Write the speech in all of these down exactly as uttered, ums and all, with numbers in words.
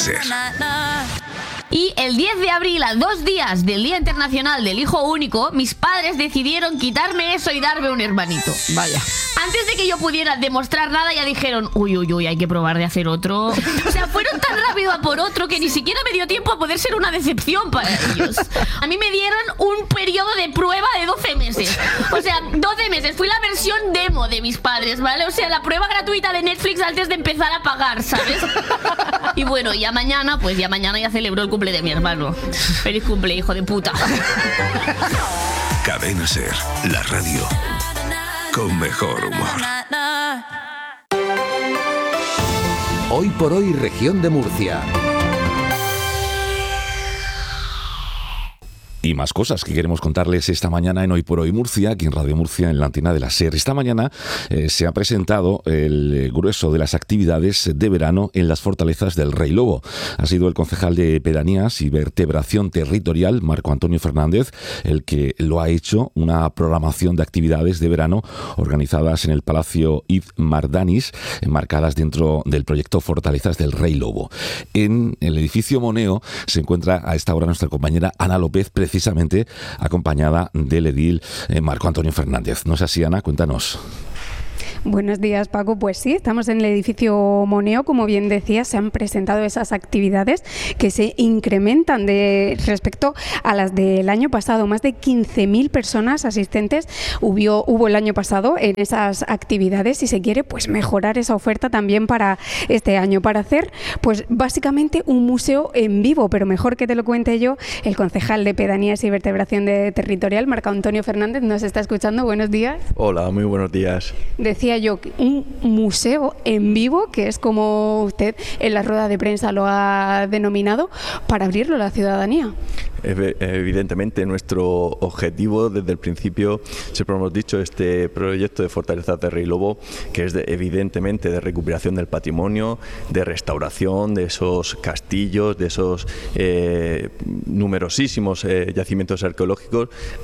Ser. Y el diez de abril, a dos días del Día Internacional del Hijo Único, mis padres decidieron quitarme eso y darme un hermanito. Vaya. Antes de que yo pudiera demostrar nada, ya dijeron, uy, uy, uy, hay que probar de hacer otro. O sea, fueron tan rápido a por otro que ni siquiera me dio tiempo a poder ser una decepción para ellos. A mí me dieron un periodo de prueba de doce meses. O sea, doce meses. Fui la versión demo de mis padres, ¿vale? O sea, la prueba gratuita de Netflix antes de empezar a pagar, ¿sabes? Y bueno, ya mañana, pues ya mañana ya celebro el cumple de mi hermano. Feliz cumple, hijo de puta. Cadena Ser, la radio con mejor humor. Hoy por hoy, región de Murcia. Y más cosas que queremos contarles esta mañana en Hoy por Hoy Murcia, aquí en Radio Murcia, en la antena de la SER. Esta mañana eh, se ha presentado el grueso de las actividades de verano en las fortalezas del Rey Lobo. Ha sido el concejal de Pedanías y Vertebración Territorial, Marco Antonio Fernández, el que lo ha hecho, una programación de actividades de verano organizadas en el Palacio Yves Mardanis, enmarcadas dentro del proyecto Fortalezas del Rey Lobo. En el edificio Moneo se encuentra a esta hora nuestra compañera Ana López, precisamente acompañada del edil eh, Marco Antonio Fernández. ¿No es así, Ana? Cuéntanos. Buenos días, Paco. Pues sí, estamos en el edificio Moneo. Como bien decías, se han presentado esas actividades que se incrementan de respecto a las del año pasado. Más de quince mil personas asistentes hubo, hubo el año pasado en esas actividades y se quiere pues mejorar esa oferta también para este año, para hacer pues básicamente un museo en vivo, pero mejor que te lo cuente yo, el concejal de Pedanías y Vertebración de Territorial, Marco Antonio Fernández, nos está escuchando. Buenos días. Hola, muy buenos días. Decía yo, un museo en vivo, que es como usted en la rueda de prensa lo ha denominado, para abrirlo a la ciudadanía. Evidentemente, nuestro objetivo desde el principio, siempre hemos dicho, este proyecto de Fortalezas de Rey Lobo, que es de, evidentemente de recuperación del patrimonio, de restauración de esos castillos, de esos eh, numerosísimos eh, yacimientos arqueológicos,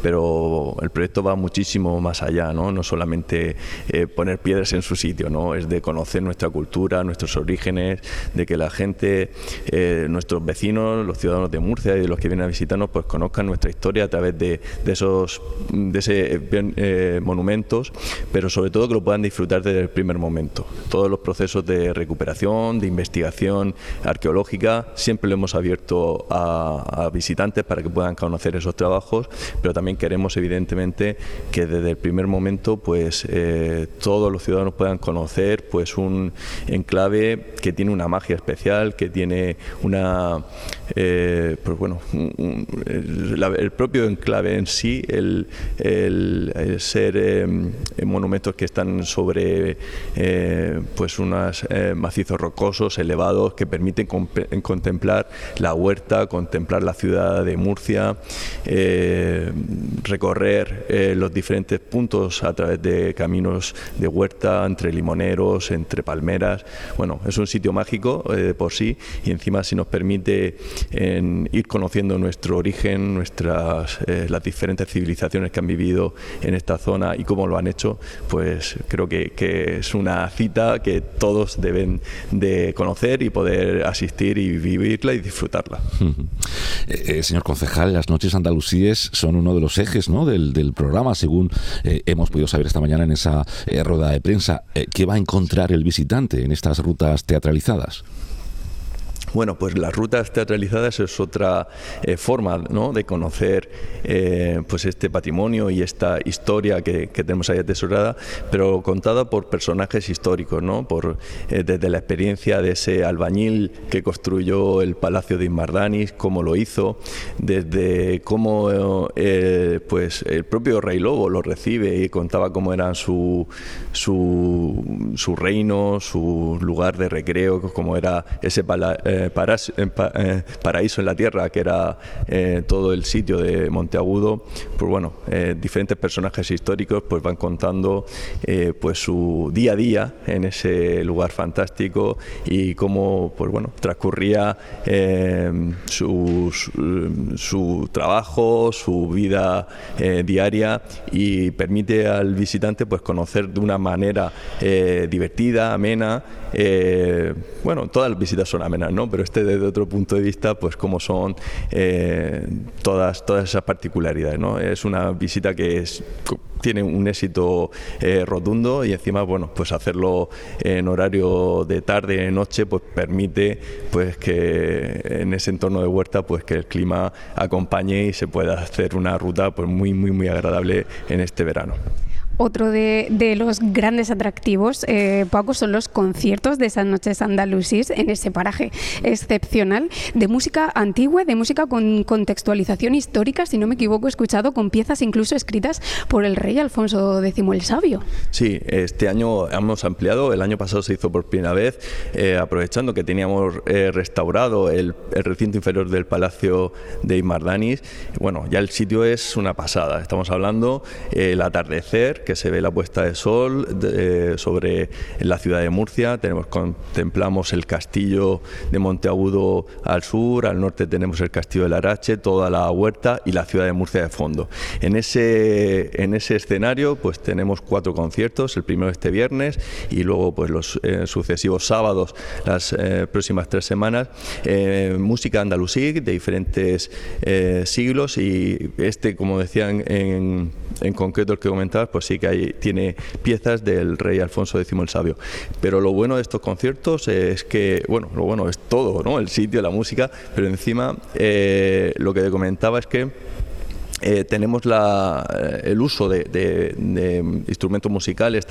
pero el proyecto va muchísimo más allá, ¿no? No solamente eh, poner piedras en su sitio, ¿no? Es de conocer nuestra cultura, nuestros orígenes, de que la gente, eh, nuestros vecinos, los ciudadanos de Murcia y de los que vienen a visitar, pues conozcan nuestra historia a través de, de esos de ese, eh, monumentos, pero sobre todo que lo puedan disfrutar desde el primer momento. Todos los procesos de recuperación, de investigación arqueológica, siempre lo hemos abierto a, a visitantes para que puedan conocer esos trabajos, pero también queremos evidentemente que desde el primer momento pues eh, todos los ciudadanos puedan conocer pues un enclave que tiene una magia especial, que tiene una eh, pues bueno un, El, el propio enclave en sí, el, el, el ser eh, monumentos que están sobre eh, pues unos eh, macizos rocosos elevados que permiten comp- contemplar la huerta, contemplar la ciudad de Murcia, eh, recorrer eh, los diferentes puntos a través de caminos de huerta, entre limoneros, entre palmeras. Bueno, es un sitio mágico eh, por sí, y encima si nos permite en, ir conociendo nuestro origen, nuestras eh, las diferentes civilizaciones que han vivido en esta zona y cómo lo han hecho, pues creo que, que es una cita que todos deben de conocer y poder asistir y vivirla y disfrutarla. Eh, eh, señor concejal, las noches andalusíes son uno de los ejes, ¿no?, del, del programa, según eh, hemos podido saber esta mañana en esa eh, rueda de prensa. Eh, ¿Qué va a encontrar el visitante en estas rutas teatralizadas? Bueno, pues las rutas teatralizadas es otra eh, forma, ¿no?, de conocer eh, pues este patrimonio y esta historia que, que tenemos ahí atesorada, pero contada por personajes históricos, ¿no?, por, eh, desde la experiencia de ese albañil que construyó el Palacio de Mardanis, cómo lo hizo, desde cómo eh, pues el propio Rey Lobo lo recibe y contaba cómo era su, su, su reino, su lugar de recreo, cómo era ese pala, eh, Paras, eh, pa, eh, paraíso en la tierra, que era eh, todo el sitio de Monteagudo. Pues bueno, eh, diferentes personajes históricos pues van contando eh, pues su día a día en ese lugar fantástico y cómo pues bueno transcurría eh, su, su, su trabajo, su vida eh, diaria, y permite al visitante pues conocer de una manera eh, divertida, amena. Eh, bueno, todas las visitas son amenas, ¿no? ¿no? Pero este desde otro punto de vista, pues cómo son eh, todas, todas esas particularidades, ¿no? Es una visita que es, tiene un éxito eh, rotundo y encima, bueno, pues hacerlo en horario de tarde, noche, pues permite pues que en ese entorno de huerta, pues que el clima acompañe y se pueda hacer una ruta pues muy, muy, muy agradable en este verano. Otro de, de los grandes atractivos, eh, Paco, son los conciertos de esas noches andalusíes en ese paraje excepcional de música antigua, de música con contextualización histórica, si no me equivoco, he escuchado con piezas incluso escritas por el rey Alfonso X el Sabio. Sí, este año hemos ampliado, el año pasado se hizo por primera vez, eh, aprovechando que teníamos eh, restaurado el, el recinto inferior del Palacio de Imardaniz. Bueno, ya el sitio es una pasada, estamos hablando eh, el atardecer, que se ve la puesta de sol de, eh, sobre la ciudad de Murcia. Tenemos, contemplamos el castillo de Monteagudo al sur, al norte tenemos el castillo de Larache, toda la huerta y la ciudad de Murcia de fondo. En ese, en ese escenario pues tenemos cuatro conciertos, el primero este viernes y luego pues los eh, sucesivos sábados, las eh, próximas tres semanas, eh, música andalusí de diferentes eh, siglos, y este, como decían en, en concreto el que comentabas, pues sí que hay, tiene piezas del rey Alfonso X el Sabio. Pero lo bueno de estos conciertos es que, bueno, lo bueno es todo, ¿no? El sitio, la música, pero encima eh, lo que te comentaba es que eh, tenemos la, el uso de, de, de instrumentos musicales